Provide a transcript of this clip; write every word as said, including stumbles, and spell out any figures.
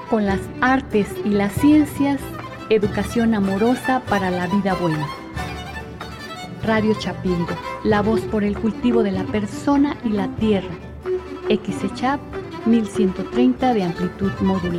con las artes y las ciencias, educación amorosa para la vida buena. Radio Chapingo, la voz por el cultivo de la persona y la tierra. X E C H A P mil ciento treinta de amplitud modular.